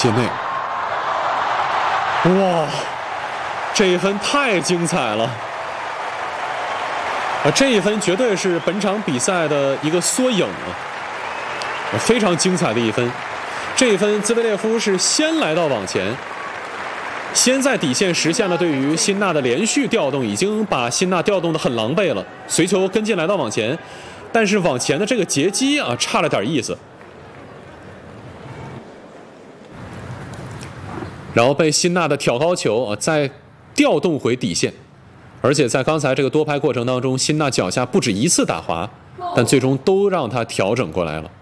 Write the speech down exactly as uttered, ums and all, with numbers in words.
界内。哇，这一分太精彩了！啊，这一分绝对是本场比赛的一个缩影啊，非常精彩的一分。这一分，兹维列夫是先来到网前，先在底线实现了对于辛纳的连续调动，已经把辛纳调动得很狼狈了。随球跟进来到网前，但是网前的这个截击啊，差了点意思。然后被辛纳的挑高球啊，再调动回底线，而且在刚才这个多拍过程当中，辛纳脚下不止一次打滑，但最终都让他调整过来了。